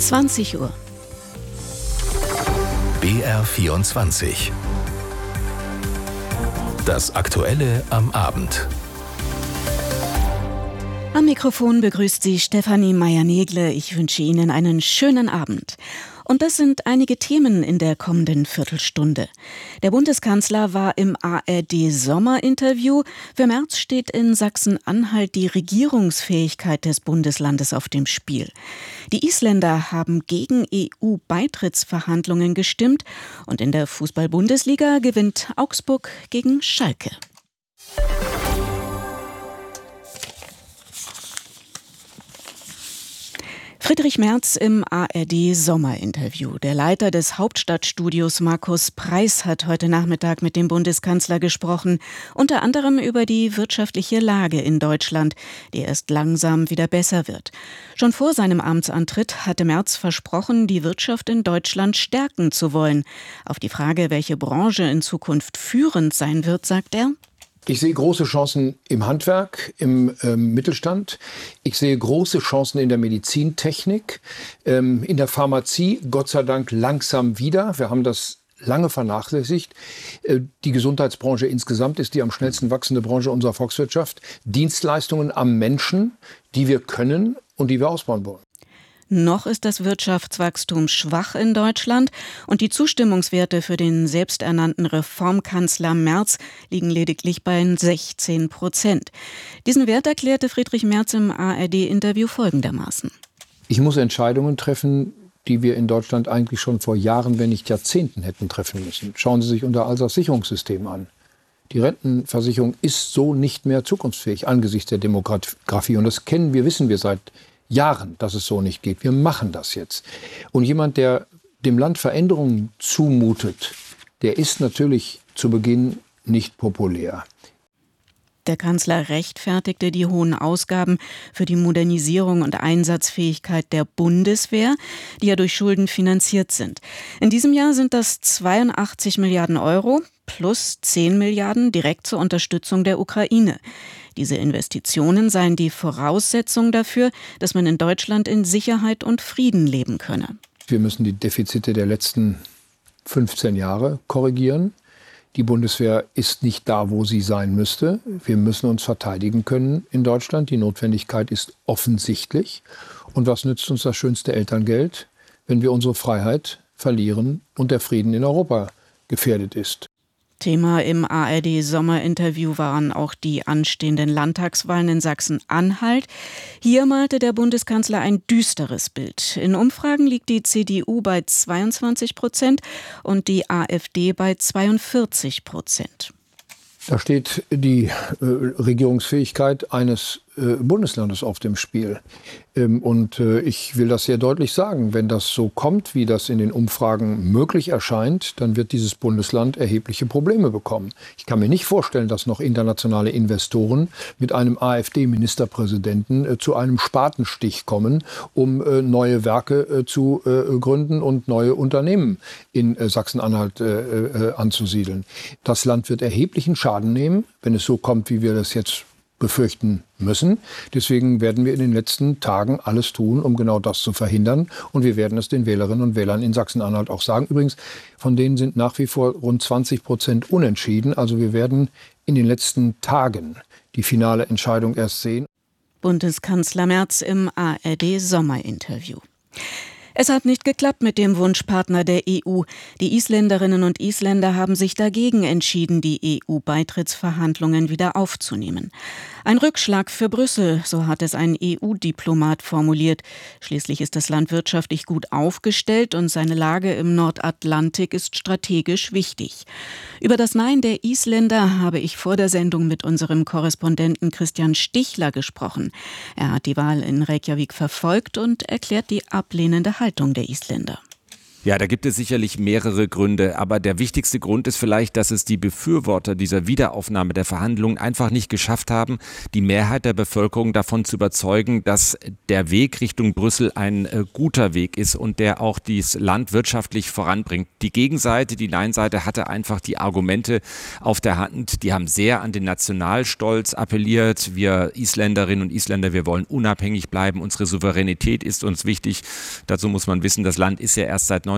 20 Uhr. BR24. Das Aktuelle am Abend. Am Mikrofon begrüßt Sie Stefanie Meyer-Negle. Ich wünsche Ihnen einen schönen Abend. Und das sind einige Themen in der kommenden Viertelstunde. Der Bundeskanzler war im ARD-Sommerinterview. Für März steht in Sachsen-Anhalt die Regierungsfähigkeit des Bundeslandes auf dem Spiel. Die Isländer haben gegen EU-Beitrittsverhandlungen gestimmt. Und in der Fußball-Bundesliga gewinnt Augsburg gegen Schalke. Friedrich Merz im ARD-Sommerinterview. Der Leiter des Hauptstadtstudios Markus Preis hat heute Nachmittag mit dem Bundeskanzler gesprochen, unter anderem über die wirtschaftliche Lage in Deutschland, die erst langsam wieder besser wird. Schon vor seinem Amtsantritt hatte Merz versprochen, die Wirtschaft in Deutschland stärken zu wollen. Auf die Frage, welche Branche in Zukunft führend sein wird, sagt er: Ich sehe große Chancen im Handwerk, im Mittelstand. Ich sehe große Chancen in der Medizintechnik, in der Pharmazie, Gott sei Dank langsam wieder. Wir haben das lange vernachlässigt. Die Gesundheitsbranche insgesamt ist die am schnellsten wachsende Branche unserer Volkswirtschaft. Dienstleistungen am Menschen, die wir können und die wir ausbauen wollen. Noch ist das Wirtschaftswachstum schwach in Deutschland und die Zustimmungswerte für den selbsternannten Reformkanzler Merz liegen lediglich bei 16%. Diesen Wert erklärte Friedrich Merz im ARD-Interview folgendermaßen: Ich muss Entscheidungen treffen, die wir in Deutschland eigentlich schon vor Jahren, wenn nicht Jahrzehnten hätten treffen müssen. Schauen Sie sich unser Alterssicherungssystem an. Die Rentenversicherung ist so nicht mehr zukunftsfähig angesichts der Demografie. Und das wissen wir seit Jahren, dass es so nicht geht. Wir machen das jetzt. Und jemand, der dem Land Veränderungen zumutet, der ist natürlich zu Beginn nicht populär. Der Kanzler rechtfertigte die hohen Ausgaben für die Modernisierung und Einsatzfähigkeit der Bundeswehr, die ja durch Schulden finanziert sind. In diesem Jahr sind das 82 Milliarden Euro plus 10 Milliarden direkt zur Unterstützung der Ukraine. Diese Investitionen seien die Voraussetzung dafür, dass man in Deutschland in Sicherheit und Frieden leben könne. Wir müssen die Defizite der letzten 15 Jahre korrigieren. Die Bundeswehr ist nicht da, wo sie sein müsste. Wir müssen uns verteidigen können in Deutschland. Die Notwendigkeit ist offensichtlich. Und was nützt uns das schönste Elterngeld, wenn wir unsere Freiheit verlieren und der Frieden in Europa gefährdet ist? Thema im ARD-Sommerinterview waren auch die anstehenden Landtagswahlen in Sachsen-Anhalt. Hier malte der Bundeskanzler ein düsteres Bild. In Umfragen liegt die CDU bei 22% und die AfD bei 42%. Da steht die Regierungsfähigkeit eines Bundeslandes auf dem Spiel. Und ich will das sehr deutlich sagen. Wenn das so kommt, wie das in den Umfragen möglich erscheint, dann wird dieses Bundesland erhebliche Probleme bekommen. Ich kann mir nicht vorstellen, dass noch internationale Investoren mit einem AfD-Ministerpräsidenten zu einem Spatenstich kommen, um neue Werke zu gründen und neue Unternehmen in Sachsen-Anhalt anzusiedeln. Das Land wird erheblichen Schaden nehmen, wenn es so kommt, wie wir das jetzt befürchten müssen. Deswegen werden wir in den letzten Tagen alles tun, um genau das zu verhindern. Und wir werden es den Wählerinnen und Wählern in Sachsen-Anhalt auch sagen. Übrigens, von denen sind nach wie vor rund 20% unentschieden. Also wir werden in den letzten Tagen die finale Entscheidung erst sehen. Bundeskanzler Merz im ARD-Sommerinterview. Es hat nicht geklappt mit dem Wunschpartner der EU. Die Isländerinnen und Isländer haben sich dagegen entschieden, die EU-Beitrittsverhandlungen wieder aufzunehmen. Ein Rückschlag für Brüssel, so hat es ein EU-Diplomat formuliert. Schließlich ist das Land wirtschaftlich gut aufgestellt und seine Lage im Nordatlantik ist strategisch wichtig. Über das Nein der Isländer habe ich vor der Sendung mit unserem Korrespondenten Christian Stichler gesprochen. Er hat die Wahl in Reykjavik verfolgt und erklärt die ablehnende Haltung der Isländer. Ja, da gibt es sicherlich mehrere Gründe, aber der wichtigste Grund ist vielleicht, dass es die Befürworter dieser Wiederaufnahme der Verhandlungen einfach nicht geschafft haben, die Mehrheit der Bevölkerung davon zu überzeugen, dass der Weg Richtung Brüssel ein guter Weg ist und der auch dieses Land wirtschaftlich voranbringt. Die Gegenseite, die Nein-Seite, hatte einfach die Argumente auf der Hand. Die haben sehr an den Nationalstolz appelliert. Wir Isländerinnen und Isländer, wir wollen unabhängig bleiben. Unsere Souveränität ist uns wichtig. Dazu muss man wissen, das Land ist ja erst seit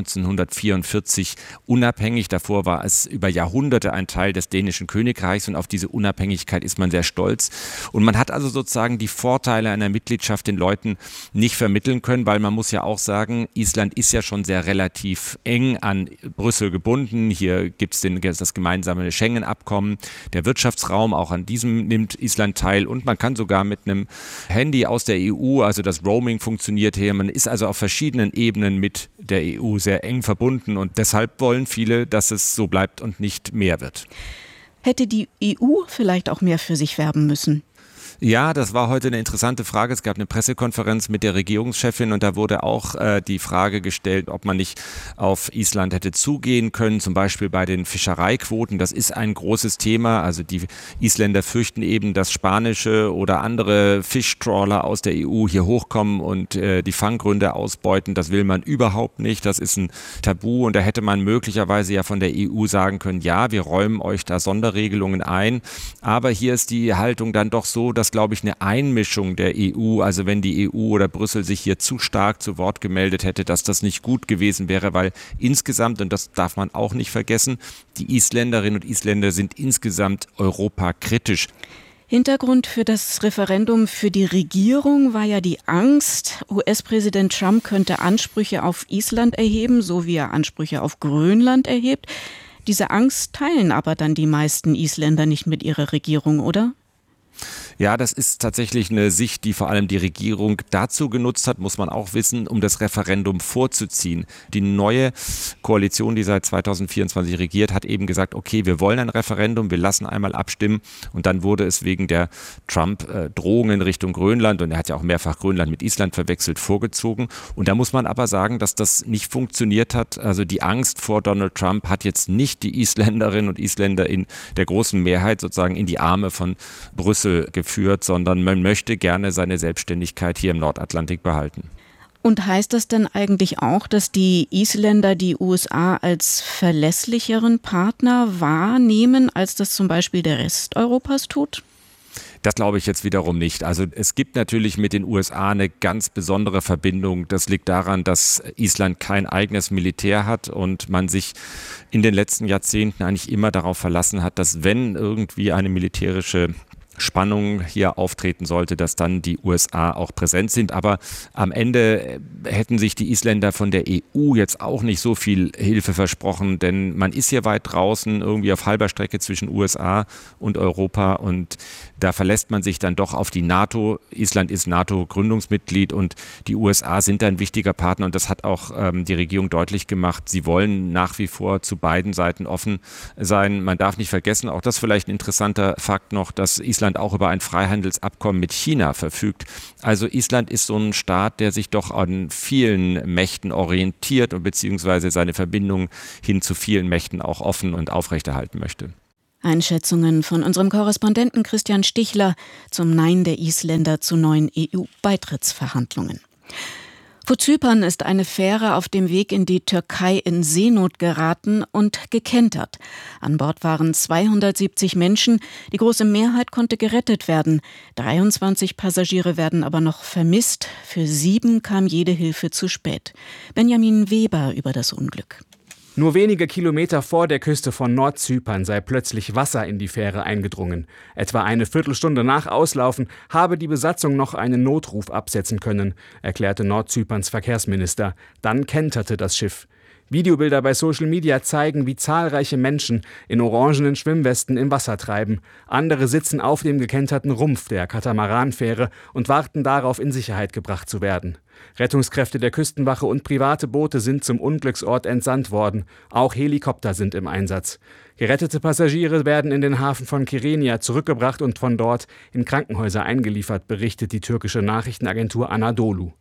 1944 unabhängig. Davor war es über Jahrhunderte ein Teil des dänischen Königreichs und auf diese Unabhängigkeit ist man sehr stolz. Und man hat also sozusagen die Vorteile einer Mitgliedschaft den Leuten nicht vermitteln können, weil man muss ja auch sagen, Island ist ja schon sehr relativ eng an Brüssel gebunden. Hier gibt es das gemeinsame Schengen-Abkommen. Der Wirtschaftsraum, auch an diesem nimmt Island teil und man kann sogar mit einem Handy aus der EU, also das Roaming funktioniert hier. Man ist also auf verschiedenen Ebenen mit der EU sehr eng verbunden und deshalb wollen viele, dass es so bleibt und nicht mehr wird. Hätte die EU vielleicht auch mehr für sich werben müssen? Ja, das war heute eine interessante Frage. Es gab eine Pressekonferenz mit der Regierungschefin und da wurde auch die Frage gestellt, ob man nicht auf Island hätte zugehen können, zum Beispiel bei den Fischereiquoten. Das ist ein großes Thema. Also die Isländer fürchten eben, dass spanische oder andere Fischtrawler aus der EU hier hochkommen und die Fanggründe ausbeuten. Das will man überhaupt nicht. Das ist ein Tabu und da hätte man möglicherweise ja von der EU sagen können, ja, wir räumen euch da Sonderregelungen ein. Aber hier ist die Haltung dann doch so, dass, glaube ich, eine Einmischung der EU, also wenn die EU oder Brüssel sich hier zu stark zu Wort gemeldet hätte, dass das nicht gut gewesen wäre, weil insgesamt, und das darf man auch nicht vergessen, die Isländerinnen und Isländer sind insgesamt europakritisch. Hintergrund für das Referendum für die Regierung war ja die Angst, US-Präsident Trump könnte Ansprüche auf Island erheben, so wie er Ansprüche auf Grönland erhebt. Diese Angst teilen aber dann die meisten Isländer nicht mit ihrer Regierung, oder? Ja, das ist tatsächlich eine Sicht, die vor allem die Regierung dazu genutzt hat, muss man auch wissen, um das Referendum vorzuziehen. Die neue Koalition, die seit 2024 regiert, hat eben gesagt, okay, wir wollen ein Referendum, wir lassen einmal abstimmen und dann wurde es wegen der Trump-Drohungen Richtung Grönland, und er hat ja auch mehrfach Grönland mit Island verwechselt, vorgezogen. Und da muss man aber sagen, dass das nicht funktioniert hat. Also die Angst vor Donald Trump hat jetzt nicht die Isländerinnen und Isländer in der großen Mehrheit sozusagen in die Arme von Brüssel geführt, sondern man möchte gerne seine Selbstständigkeit hier im Nordatlantik behalten. Und heißt das denn eigentlich auch, dass die Isländer die USA als verlässlicheren Partner wahrnehmen, als das zum Beispiel der Rest Europas tut? Das glaube ich jetzt wiederum nicht. Also es gibt natürlich mit den USA eine ganz besondere Verbindung. Das liegt daran, dass Island kein eigenes Militär hat und man sich in den letzten Jahrzehnten eigentlich immer darauf verlassen hat, dass wenn irgendwie eine militärische Spannung hier auftreten sollte, dass dann die USA auch präsent sind. Aber am Ende hätten sich die Isländer von der EU jetzt auch nicht so viel Hilfe versprochen, denn man ist hier weit draußen, irgendwie auf halber Strecke zwischen USA und Europa und da verlässt man sich dann doch auf die NATO. Island ist NATO-Gründungsmitglied und die USA sind ein wichtiger Partner und das hat auch die Regierung deutlich gemacht. Sie wollen nach wie vor zu beiden Seiten offen sein. Man darf nicht vergessen, auch das vielleicht ein interessanter Fakt noch, dass Island auch über ein Freihandelsabkommen mit China verfügt. Also Island ist so ein Staat, der sich doch an vielen Mächten orientiert und beziehungsweise seine Verbindung hin zu vielen Mächten auch offen und aufrechterhalten möchte. Einschätzungen von unserem Korrespondenten Christian Stichler zum Nein der Isländer zu neuen EU-Beitrittsverhandlungen. Vor Zypern ist eine Fähre auf dem Weg in die Türkei in Seenot geraten und gekentert. An Bord waren 270 Menschen, die große Mehrheit konnte gerettet werden. 23 Passagiere werden aber noch vermisst. Für 7 kam jede Hilfe zu spät. Benjamin Weber über das Unglück. Nur wenige Kilometer vor der Küste von Nordzypern sei plötzlich Wasser in die Fähre eingedrungen. Etwa eine Viertelstunde nach Auslaufen habe die Besatzung noch einen Notruf absetzen können, erklärte Nordzyperns Verkehrsminister. Dann kenterte das Schiff. Videobilder bei Social Media zeigen, wie zahlreiche Menschen in orangenen Schwimmwesten im Wasser treiben. Andere sitzen auf dem gekenterten Rumpf der Katamaranfähre und warten darauf, in Sicherheit gebracht zu werden. Rettungskräfte der Küstenwache und private Boote sind zum Unglücksort entsandt worden. Auch Helikopter sind im Einsatz. Gerettete Passagiere werden in den Hafen von Kyrenia zurückgebracht und von dort in Krankenhäuser eingeliefert, berichtet die türkische Nachrichtenagentur Anadolu.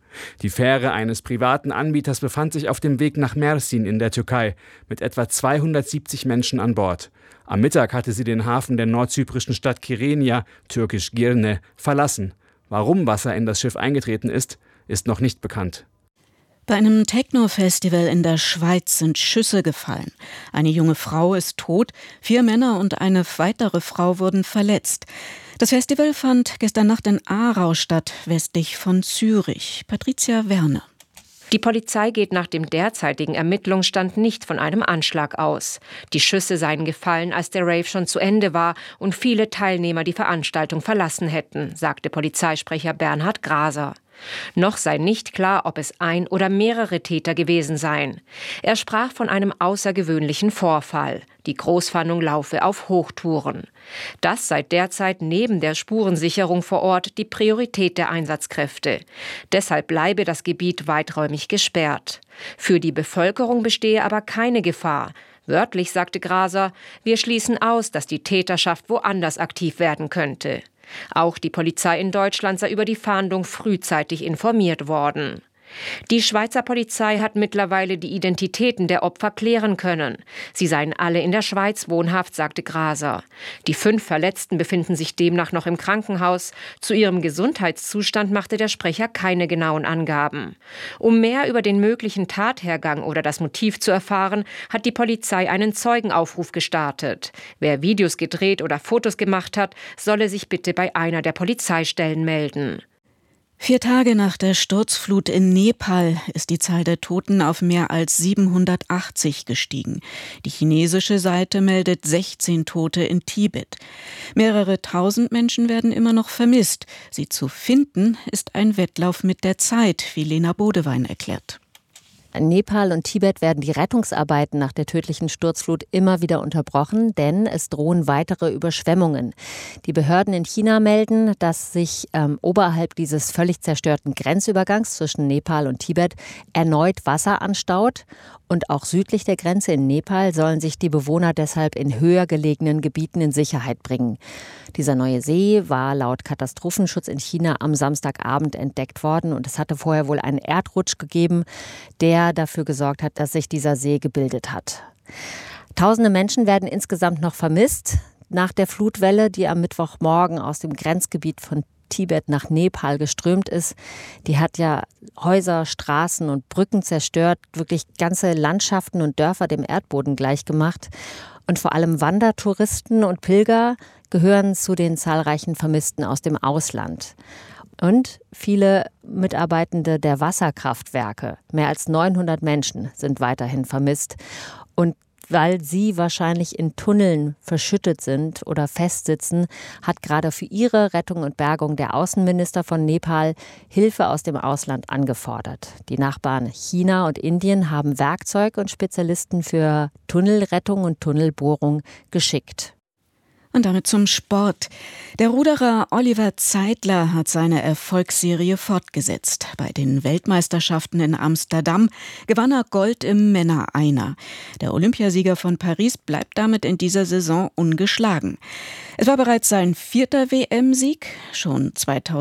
Die Fähre eines privaten Anbieters befand sich auf dem Weg nach Mersin in der Türkei mit etwa 270 Menschen an Bord. Am Mittag hatte sie den Hafen der nordzyprischen Stadt Kyrenia, türkisch Girne, verlassen. Warum Wasser in das Schiff eingetreten ist, ist noch nicht bekannt. Bei einem Techno-Festival in der Schweiz sind Schüsse gefallen. Eine junge Frau ist tot, 4 Männer und eine weitere Frau wurden verletzt. Das Festival fand gestern Nacht in Aarau statt, westlich von Zürich. Patricia Werner. Die Polizei geht nach dem derzeitigen Ermittlungsstand nicht von einem Anschlag aus. Die Schüsse seien gefallen, als der Rave schon zu Ende war und viele Teilnehmer die Veranstaltung verlassen hätten, sagte Polizeisprecher Bernhard Graser. Noch sei nicht klar, ob es ein oder mehrere Täter gewesen seien. Er sprach von einem außergewöhnlichen Vorfall. Die Großfahndung laufe auf Hochtouren. Das sei derzeit neben der Spurensicherung vor Ort die Priorität der Einsatzkräfte. Deshalb bleibe das Gebiet weiträumig gesperrt. Für die Bevölkerung bestehe aber keine Gefahr. Wörtlich sagte Graser, wir schließen aus, dass die Täterschaft woanders aktiv werden könnte. Auch die Polizei in Deutschland sei über die Fahndung frühzeitig informiert worden. Die Schweizer Polizei hat mittlerweile die Identitäten der Opfer klären können. Sie seien alle in der Schweiz wohnhaft, sagte Graser. Die 5 Verletzten befinden sich demnach noch im Krankenhaus. Zu ihrem Gesundheitszustand machte der Sprecher keine genauen Angaben. Um mehr über den möglichen Tathergang oder das Motiv zu erfahren, hat die Polizei einen Zeugenaufruf gestartet. Wer Videos gedreht oder Fotos gemacht hat, solle sich bitte bei einer der Polizeistellen melden. 4 Tage nach der Sturzflut in Nepal ist die Zahl der Toten auf mehr als 780 gestiegen. Die chinesische Seite meldet 16 Tote in Tibet. Mehrere tausend Menschen werden immer noch vermisst. Sie zu finden, ist ein Wettlauf mit der Zeit, wie Lena Bodewein erklärt. In Nepal und Tibet werden die Rettungsarbeiten nach der tödlichen Sturzflut immer wieder unterbrochen, denn es drohen weitere Überschwemmungen. Die Behörden in China melden, dass sich oberhalb dieses völlig zerstörten Grenzübergangs zwischen Nepal und Tibet erneut Wasser anstaut. Und auch südlich der Grenze in Nepal sollen sich die Bewohner deshalb in höher gelegenen Gebieten in Sicherheit bringen. Dieser neue See war laut Katastrophenschutz in China am Samstagabend entdeckt worden und es hatte vorher wohl einen Erdrutsch gegeben, der dafür gesorgt hat, dass sich dieser See gebildet hat. Tausende Menschen werden insgesamt noch vermisst nach der Flutwelle, die am Mittwochmorgen aus dem Grenzgebiet von Tibet nach Nepal geströmt ist. Die hat ja Häuser, Straßen und Brücken zerstört, wirklich ganze Landschaften und Dörfer dem Erdboden gleichgemacht. Und vor allem Wandertouristen und Pilger gehören zu den zahlreichen Vermissten aus dem Ausland. Und viele Mitarbeitende der Wasserkraftwerke, mehr als 900 Menschen, sind weiterhin vermisst. Und weil sie wahrscheinlich in Tunneln verschüttet sind oder festsitzen, hat gerade für ihre Rettung und Bergung der Außenminister von Nepal Hilfe aus dem Ausland angefordert. Die Nachbarn China und Indien haben Werkzeug und Spezialisten für Tunnelrettung und Tunnelbohrung geschickt. Und damit zum Sport. Der Ruderer Oliver Zeitler hat seine Erfolgsserie fortgesetzt. Bei den Weltmeisterschaften in Amsterdam gewann er Gold im Männer-Einer. Der Olympiasieger von Paris bleibt damit in dieser Saison ungeschlagen. Es war bereits sein 4. WM-Sieg. Schon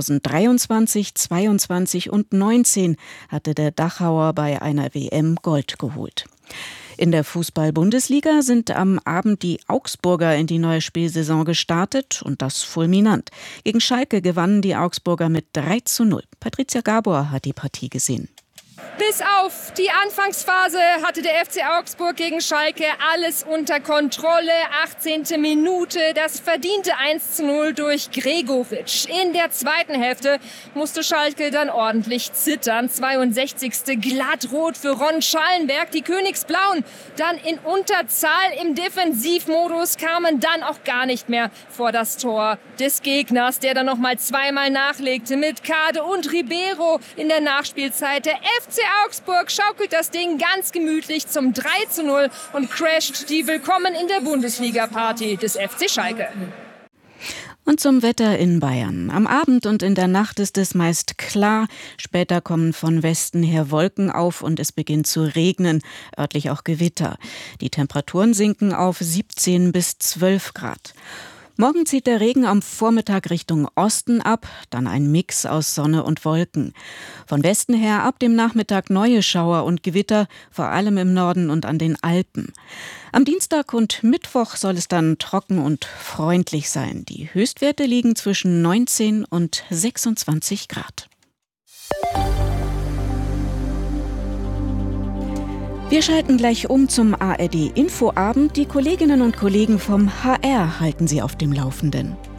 2023, 22 und 19 hatte der Dachauer bei einer WM Gold geholt. In der Fußball-Bundesliga sind am Abend die Augsburger in die neue Spielsaison gestartet und das fulminant. Gegen Schalke gewannen die Augsburger mit 3:0. Patricia Gabor hat die Partie gesehen. Bis auf die Anfangsphase hatte der FC Augsburg gegen Schalke alles unter Kontrolle. 18. Minute, das verdiente 1:0 durch Gregoritsch. In der zweiten Hälfte musste Schalke dann ordentlich zittern. 62. glattrot für Ron Schallenberg. Die Königsblauen dann in Unterzahl im Defensivmodus, kamen dann auch gar nicht mehr vor das Tor des Gegners, der dann noch mal zweimal nachlegte mit Kade und Ribeiro in der Nachspielzeit. Der FC Augsburg schaukelt das Ding ganz gemütlich zum 3:0 und crasht die Willkommen in der Bundesliga-Party des FC Schalke. Und zum Wetter in Bayern. Am Abend und in der Nacht ist es meist klar. Später kommen von Westen her Wolken auf und es beginnt zu regnen, örtlich auch Gewitter. Die Temperaturen sinken auf 17 bis 12 Grad. Morgen zieht der Regen am Vormittag Richtung Osten ab, dann ein Mix aus Sonne und Wolken. Von Westen her ab dem Nachmittag neue Schauer und Gewitter, vor allem im Norden und an den Alpen. Am Dienstag und Mittwoch soll es dann trocken und freundlich sein. Die Höchstwerte liegen zwischen 19 und 26 Grad. Wir schalten gleich um zum ARD-Infoabend. Die Kolleginnen und Kollegen vom HR halten Sie auf dem Laufenden.